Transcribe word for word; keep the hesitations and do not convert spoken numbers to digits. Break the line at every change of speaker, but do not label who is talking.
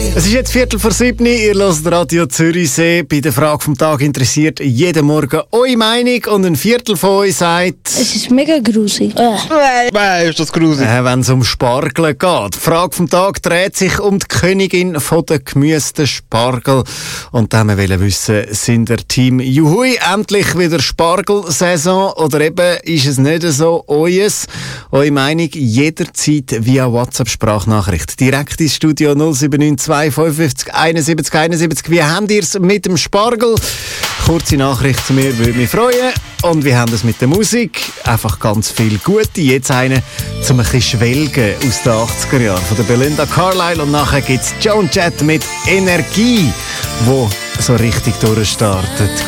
Es ist jetzt Viertel vor sieben. Ihr hört Radio Zürichsee. Bei der Frage vom Tag interessiert jeden Morgen eure Meinung. Und ein Viertel von euch sagt...
Es ist mega grusig.
Nein, ist das grusig.
Äh, wenn es um Spargel geht. Die Frage vom Tag dreht sich um die Königin von der Gemüse, den Spargel. Und da wollen wir wissen, sind ihr Team Juhui endlich wieder Spargelsaison? Oder eben ist es nicht so eues? Eure Meinung jederzeit via WhatsApp-Sprachnachricht. Direkt ins Studio null sieben neun zwei fünf fünf einundsiebzig einundsiebzig. Wie habt ihr es mit dem Spargel? Kurze Nachricht zu mir, würde mich freuen. Und wir haben es mit der Musik. Einfach ganz viel Gute. Jetzt eine zum ein bisschen schwelgen aus den achtziger Jahren von der Belinda Carlisle. Und nachher gibt es Joan Jett mit Energie, wo so richtig durchstartet.